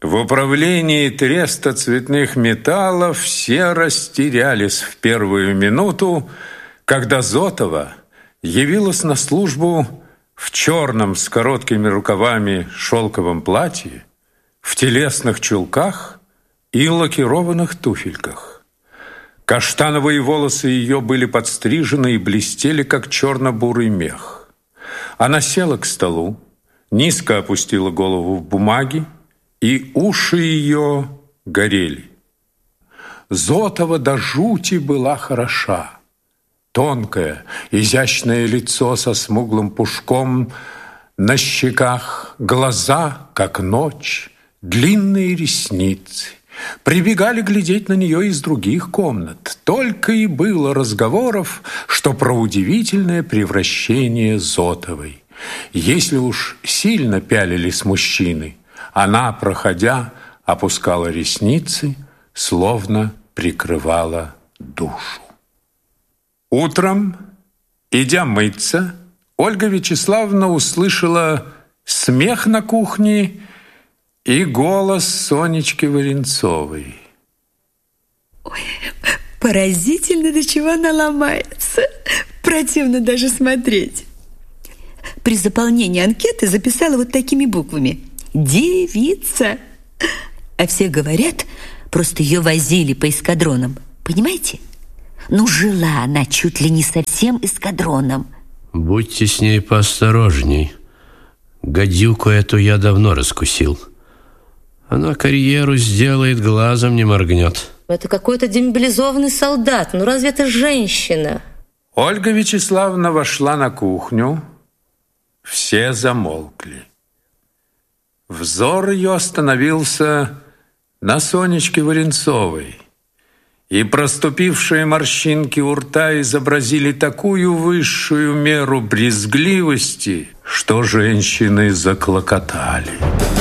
В управлении треста цветных металлов все растерялись в первую минуту, когда Зотова явилась на службу в черном с короткими рукавами шелковом платье, в телесных чулках и лакированных туфельках. Каштановые волосы ее были подстрижены и блестели, как черно-бурый мех. Она села к столу, низко опустила голову в бумаги, и уши ее горели. Зотова до жути была хороша. Тонкое, изящное лицо со смуглым пушком на щеках, глаза, как ночь, длинные ресницы. Прибегали глядеть на нее из других комнат. Только и было разговоров, что про удивительное превращение Зотовой. Если уж сильно пялились мужчины, она, проходя, опускала ресницы, словно прикрывала душу. Утром, идя мыться, Ольга Вячеславовна услышала смех на кухне и голос Сонечки Варенцовой. Ой, поразительно, до чего она ломается. Противно даже смотреть. При заполнении анкеты записала вот такими буквами: девица. А все говорят, просто ее возили по эскадронам. Понимаете? Ну, жила она чуть ли не со всем эскадроном. Будьте с ней поосторожней. Гадюку эту я давно раскусил. Она карьеру сделает, глазом не моргнет. Это какой-то демобилизованный солдат. Ну, разве это женщина? Ольга Вячеславовна вошла на кухню. Все замолкли. Взор ее остановился на Сонечке Варенцовой, и проступившие морщинки у рта изобразили такую высшую меру брезгливости, что женщины заклокотали.